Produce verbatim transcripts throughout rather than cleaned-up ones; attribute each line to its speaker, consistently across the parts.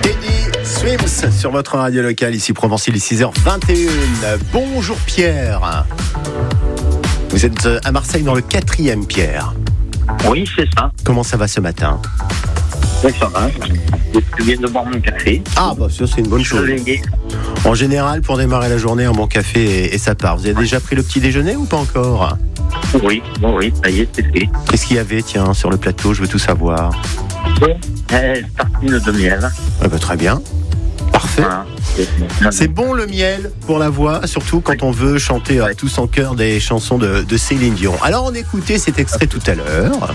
Speaker 1: Teddy Swims sur votre radio locale, ici Provençal, six heures vingt et une. Bonjour Pierre. Vous êtes à Marseille dans le quatrième, Pierre.
Speaker 2: Oui, c'est ça.
Speaker 1: Comment ça va ce matin?
Speaker 2: Oui, ça va. Je viens de boire mon café.
Speaker 1: Ah, bah ça c'est une bonne chose. En général, pour démarrer la journée, un bon café et, et ça part. Vous avez déjà pris le petit déjeuner ou pas encore?
Speaker 2: Oui, bon, oui, ça y est, c'est fait.
Speaker 1: Qu'est-ce qu'il y avait, tiens, sur le plateau? Je veux tout savoir.
Speaker 2: Euh, tartine de miel.
Speaker 1: Ah bah, très bien. Parfait.
Speaker 2: Voilà.
Speaker 1: C'est bon le miel pour la voix, surtout quand on veut chanter à tous en chœur des chansons de, de Céline Dion. Alors on écoutait cet extrait tout à l'heure.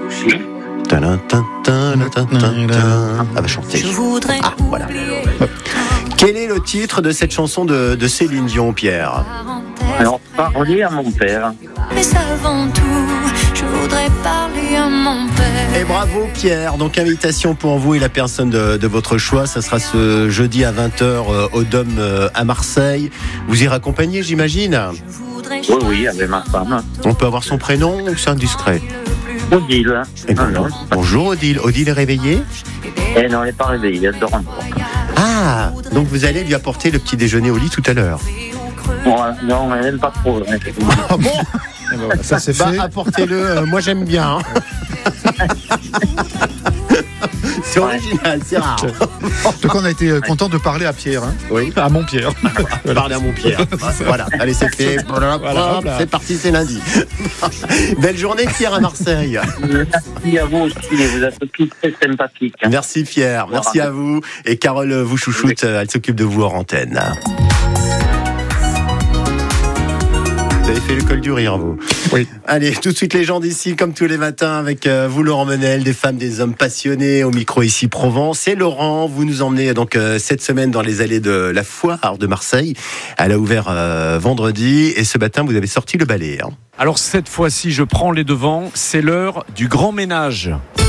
Speaker 1: Elle va chanter. Ah, voilà. Quel est le titre de cette chanson de, de Céline Dion, Pierre?
Speaker 2: Alors, parler à mon père.
Speaker 3: Mais avant tout, je voudrais parler à mon père.
Speaker 1: Et bravo Pierre, donc invitation pour vous et la personne de, de votre choix, ça sera ce jeudi à vingt heures euh, au Dôme euh, à Marseille. Vous irez accompagner, j'imagine?
Speaker 2: Oui, oui, avec ma femme.
Speaker 1: On peut avoir son prénom ou c'est indiscret?
Speaker 2: Odile.
Speaker 1: Eh ben, bon, bonjour Odile, Odile est réveillée?
Speaker 2: Eh non, elle n'est pas réveillée, elle dort encore.
Speaker 1: Ah, donc vous allez lui apporter le petit déjeuner au lit tout à l'heure?
Speaker 2: Voilà, non, elle n'aime pas trop. Hein.
Speaker 1: Ah bon?
Speaker 4: Eh ben, ça c'est
Speaker 1: Bah,
Speaker 4: fait.
Speaker 1: apportez-le, euh, moi j'aime bien. Hein. C'est original, c'est rare.
Speaker 4: Donc on a été content de parler à Pierre. Hein.
Speaker 1: Oui.
Speaker 4: À mon Pierre.
Speaker 1: Voilà. Parler à mon Pierre. Voilà, allez, c'est fait. Voilà,
Speaker 4: Voilà, voilà.
Speaker 1: c'est parti, c'est lundi. Belle journée, Pierre, à Marseille.
Speaker 2: Merci à vous aussi, vous êtes tous très sympathiques.
Speaker 1: Merci, Pierre. Merci à vous. Et Carole vous chouchoute, elle s'occupe de vous hors antenne. Vous avez fait le col du rire, vous.
Speaker 4: Oui.
Speaker 1: Allez, tout de suite les gens d'ici, comme tous les matins, avec euh, vous, Laurent Menel, des femmes, des hommes passionnés, au micro ici Provence. Et Laurent, vous nous emmenez donc euh, cette semaine dans les allées de la foire de Marseille. Elle a ouvert euh, vendredi, et ce matin, vous avez sorti le balai. Hein.
Speaker 5: Alors cette fois-ci, je prends les devants, c'est l'heure du grand ménage.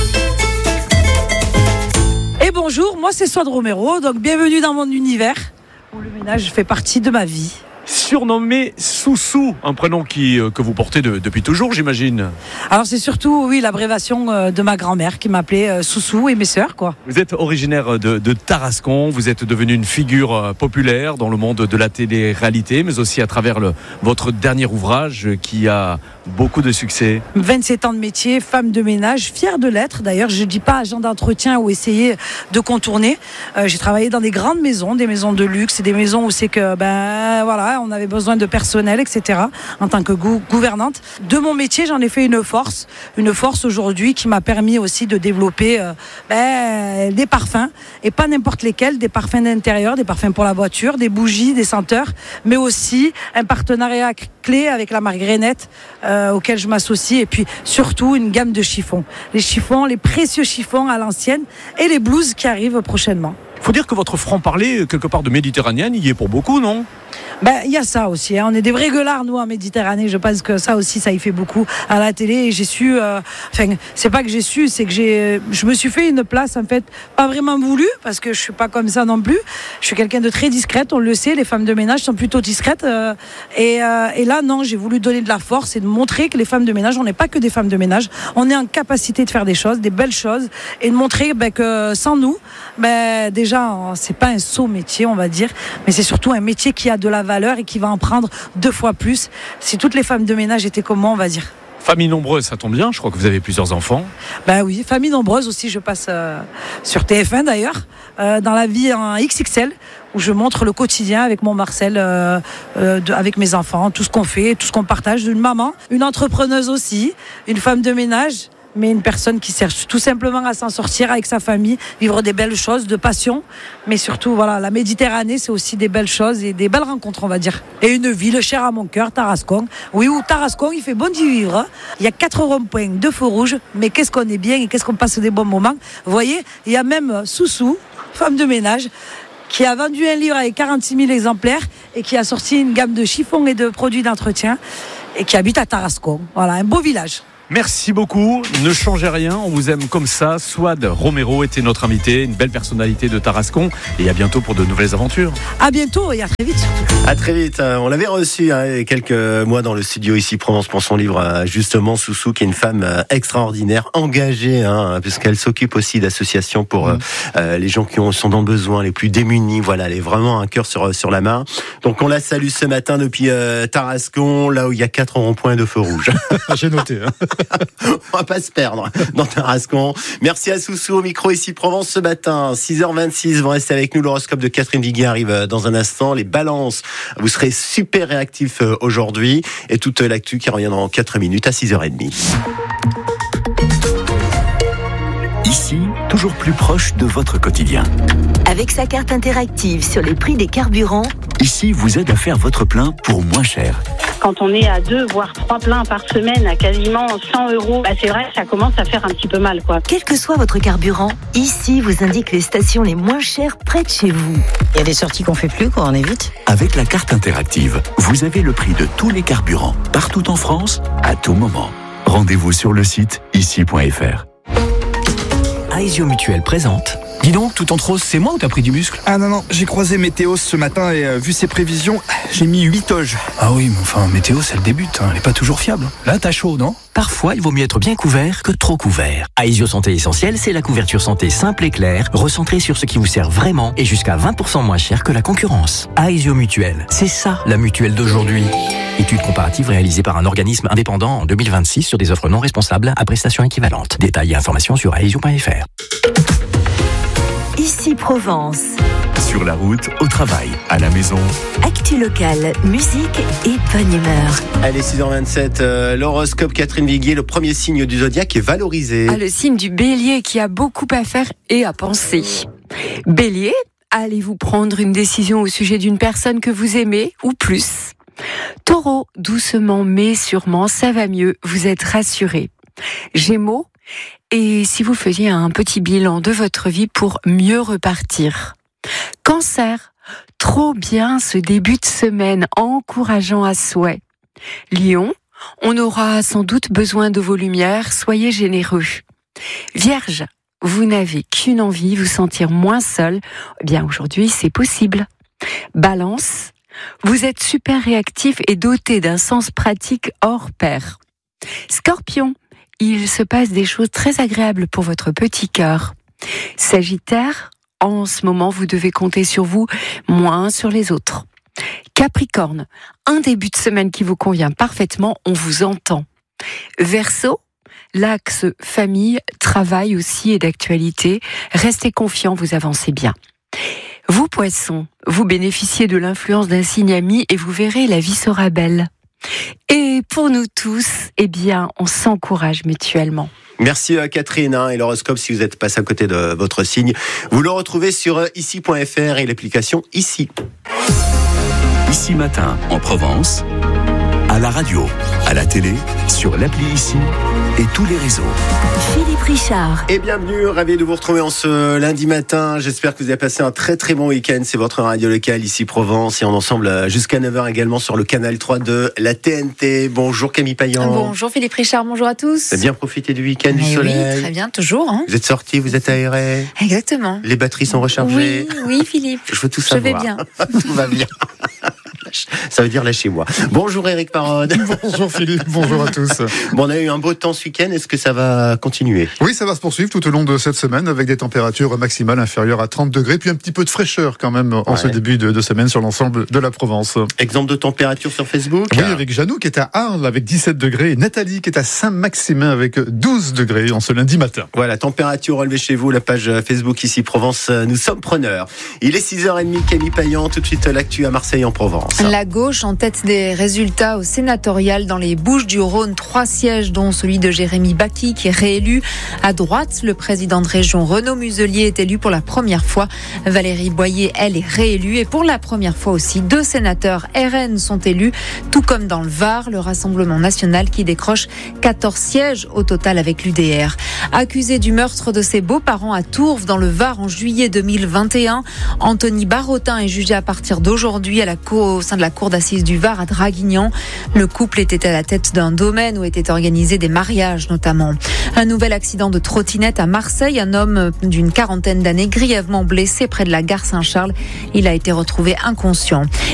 Speaker 6: Et bonjour, moi c'est Swad Romero, donc bienvenue dans mon univers où le ménage fait partie de ma vie.
Speaker 5: Surnommé Soussou, un prénom qui, euh, que vous portez de, depuis toujours, j'imagine.
Speaker 6: Alors c'est surtout, oui, l'abréviation euh, de ma grand-mère qui m'appelait euh, Soussou et mes sœurs, quoi.
Speaker 5: Vous êtes originaire de, de Tarascon, vous êtes devenu une figure euh, populaire dans le monde de la télé-réalité, mais aussi à travers le, votre dernier ouvrage euh, qui a beaucoup de succès.
Speaker 6: vingt-sept ans de métier, femme de ménage, fière de l'être. D'ailleurs, je ne dis pas agent d'entretien ou essayer de contourner. Euh, j'ai travaillé dans des grandes maisons, des maisons de luxe, et des maisons où c'est que, ben voilà, on avait besoin de personnel, et cetera. En tant que gou- gouvernante. De mon métier, j'en ai fait une force. Une force aujourd'hui qui m'a permis aussi de développer euh, ben, des parfums. Et pas n'importe lesquels, des parfums d'intérieur, des parfums pour la voiture, des bougies, des senteurs, mais aussi un partenariat clé avec la marque Grenette, euh, auquel je m'associe. Et puis surtout, une gamme de chiffons. Les chiffons, les précieux chiffons à l'ancienne et les blouses qui arrivent prochainement.
Speaker 5: Il faut dire que votre franc-parler, quelque part de méditerranéenne, y est pour beaucoup, non ?
Speaker 6: Ben, il y a ça aussi, hein. On est des vrais gueulards, nous, en Méditerranée. Je pense que ça aussi, ça y fait beaucoup à la télé. Et j'ai su, euh, enfin, c'est pas que j'ai su, c'est que j'ai, je me suis fait une place, en fait, pas vraiment voulu, parce que je suis pas comme ça non plus. Je suis quelqu'un de très discrète, on le sait, les femmes de ménage sont plutôt discrètes. Euh, et, euh, et là, non, j'ai voulu donner de la force et de montrer que les femmes de ménage, on n'est pas que des femmes de ménage, on est en capacité de faire des choses, des belles choses, et de montrer ben, que sans nous, ben, déjà, c'est pas un sot métier, on va dire, mais c'est surtout un métier qui a de la valeur et qui va en prendre deux fois plus. Si toutes les femmes de ménage étaient comme moi, on va dire.
Speaker 5: Famille nombreuse, ça tombe bien, je crois que vous avez plusieurs enfants.
Speaker 6: Ben oui, famille nombreuse aussi, je passe euh, sur T F un d'ailleurs, euh, dans la vie en X X L, où je montre le quotidien avec mon Marcel, euh, euh, de, avec mes enfants, tout ce qu'on fait, tout ce qu'on partage, une maman, une entrepreneuse aussi, une femme de ménage, mais une personne qui cherche tout simplement à s'en sortir avec sa famille, vivre des belles choses, de passion, mais surtout, voilà, la Méditerranée, c'est aussi des belles choses et des belles rencontres, on va dire. Et une ville chère à mon cœur, Tarascon. Oui, où Tarascon, il fait bon d'y vivre. Il y a quatre ronds-points, deux feux rouges, mais qu'est-ce qu'on est bien et qu'est-ce qu'on passe des bons moments. Vous voyez, il y a même Soussou, femme de ménage, qui a vendu un livre avec quarante-six mille exemplaires et qui a sorti une gamme de chiffons et de produits d'entretien et qui habite à Tarascon. Voilà, un beau village.
Speaker 5: Merci beaucoup. Ne changez rien. On vous aime comme ça. Souad Romero était notre invité, une belle personnalité de Tarascon. Et à bientôt pour de nouvelles aventures.
Speaker 6: À bientôt et à très vite surtout.
Speaker 1: À très vite. On l'avait reçu hein, il y a quelques mois dans le studio ici Provence pour son livre justement Soussou, qui est une femme extraordinaire, engagée, hein, puisqu'elle s'occupe aussi d'associations pour mmh. euh, les gens qui ont, sont dans le besoin, les plus démunis. Voilà, elle est vraiment un cœur sur sur la main. Donc on la salue ce matin depuis euh, Tarascon, là où il y a quatre ronds-points de feu rouge.
Speaker 4: J'ai noté. Hein.
Speaker 1: On va pas se perdre dans Tarascon. Merci à Soussou au micro ici Provence ce matin. six heures vingt-six, vous restez avec nous. L'horoscope de Catherine Viguier arrive dans un instant. Les balances, vous serez super réactifs aujourd'hui. Et toute l'actu qui revient dans quatre minutes à six heures trente.
Speaker 7: Ici, toujours plus proche de votre quotidien.
Speaker 8: Avec sa carte interactive sur les prix des carburants,
Speaker 7: Ici vous aide à faire votre plein pour moins cher.
Speaker 9: Quand on est à deux, voire trois pleins par semaine à quasiment cent euros, bah c'est vrai que ça commence à faire un petit peu mal, quoi.
Speaker 8: quel que soit votre carburant, ici vous indique les stations les moins chères près de chez vous.
Speaker 10: Il y a des sorties qu'on fait plus, quoi, on évite.
Speaker 7: Avec la carte interactive, vous avez le prix de tous les carburants, partout en France, à tout moment. Rendez-vous sur le site ici point f r.
Speaker 11: Aesio Mutuelle présente. Dis donc, tout en rose, c'est moi ou t'as pris du muscle?
Speaker 12: Ah non, non, j'ai croisé Météos ce matin et euh, vu ses prévisions, j'ai mis huit toges.
Speaker 11: Ah oui, mais enfin, Météos, elle débute, hein, elle est pas toujours fiable. Là, t'as chaud, non? Parfois, il vaut mieux être bien couvert que trop couvert. Aesio Santé Essentielle, c'est la couverture santé simple et claire, recentrée sur ce qui vous sert vraiment et jusqu'à vingt pour cent moins cher que la concurrence. Aesio Mutuelle, c'est ça, la mutuelle d'aujourd'hui. Étude comparative réalisée par un organisme indépendant en deux mille vingt-six sur des offres non responsables à prestations équivalentes. Détails et informations sur aesio point f r.
Speaker 8: Ici Provence.
Speaker 7: Sur la route, au travail, à la maison.
Speaker 8: Actu locale, musique et bonne humeur.
Speaker 1: Allez, six heures vingt-sept, euh, l'horoscope Catherine Viguier, le premier signe du zodiaque est valorisé.
Speaker 13: Ah, le signe du Bélier qui a beaucoup à faire et à penser. Bélier, allez-vous prendre une décision au sujet d'une personne que vous aimez ou plus? Taureau, doucement mais sûrement, ça va mieux, vous êtes rassuré. Gémeaux, et si vous faisiez un petit bilan de votre vie pour mieux repartir? Cancer, trop bien ce début de semaine, encourageant à souhait. Lion, on aura sans doute besoin de vos lumières, soyez généreux. Vierge, vous n'avez qu'une envie, vous sentir moins seul. Eh bien aujourd'hui, c'est possible. Balance, vous êtes super réactif et doté d'un sens pratique hors pair. Scorpion, il se passe des choses très agréables pour votre petit cœur. Sagittaire, en ce moment, vous devez compter sur vous, moins sur les autres. Capricorne, un début de semaine qui vous convient parfaitement, on vous entend. Verseau, l'axe famille, travail aussi est d'actualité. Restez confiants, vous avancez bien. Vous, Poissons, vous bénéficiez de l'influence d'un signe ami et vous verrez, la vie sera belle. Et pour nous tous, eh bien, on s'encourage mutuellement.
Speaker 1: Merci à Catherine, hein, et l'horoscope, si vous êtes passé à côté de votre signe, vous le retrouvez sur ici point f r et l'application Ici.
Speaker 7: Ici Matin, en Provence, à la radio, à la télé, sur l'appli Ici et tous les réseaux.
Speaker 8: Philippe Richard.
Speaker 1: Et bienvenue, ravi de vous retrouver en ce lundi matin. J'espère que vous avez passé un très très bon week-end. C'est votre radio locale ici Provence et on est ensemble jusqu'à neuf heures également sur le canal trois de la T N T. Bonjour Camille Payan.
Speaker 14: Bonjour Philippe Richard, bonjour à tous.
Speaker 1: Vous avez bien profité du week-end, du
Speaker 14: Mais
Speaker 1: soleil?
Speaker 14: Oui, très bien, toujours. Hein.
Speaker 1: Vous êtes sortis, vous êtes aérés?
Speaker 14: Exactement.
Speaker 1: Les batteries sont rechargées?
Speaker 14: Oui, oui Philippe.
Speaker 1: Je veux tout savoir.
Speaker 14: Je vais bien.
Speaker 1: Tout va bien. Ça veut dire lâchez-moi. Bonjour Eric Parode.
Speaker 4: Bonjour Philippe, bonjour à tous.
Speaker 1: Bon, on a eu un beau temps ce week-end, est-ce que ça va continuer?
Speaker 4: Oui, ça va se poursuivre tout au long de cette semaine avec des températures maximales inférieures à trente degrés, puis un petit peu de fraîcheur quand même en ouais. ce début de, de semaine sur l'ensemble de la Provence.
Speaker 1: Exemple de température sur Facebook?
Speaker 4: Oui, avec Janou qui est à Arles avec dix-sept degrés et Nathalie qui est à Saint-Maximin avec douze degrés en ce lundi matin.
Speaker 1: Voilà, température relevée chez vous, la page Facebook ici Provence, nous sommes preneurs. Il est six heures trente, Camille Payan, tout de suite l'actu à Marseille en Provence.
Speaker 14: La gauche en tête des résultats au sénatorial dans les Bouches-du-Rhône. Trois sièges dont celui de Jérémy Bacchi qui est réélu. À droite, le président de région Renaud Muselier est élu pour la première fois. Valérie Boyer, elle, est réélue. Et pour la première fois aussi, deux sénateurs R N sont élus. Tout comme dans le Var, le Rassemblement national qui décroche quatorze sièges au total avec l'U D R. Accusé du meurtre de ses beaux-parents à Tourves dans le Var en juillet deux mille vingt et un, Anthony Barotin est jugé à partir d'aujourd'hui à la cour au sein sein de la cour d'assises du Var à Draguignan. Le couple était à la tête d'un domaine où étaient organisés des mariages notamment. Un nouvel accident de trottinette à Marseille. Un homme d'une quarantaine d'années grièvement blessé près de la gare Saint-Charles. Il a été retrouvé inconscient.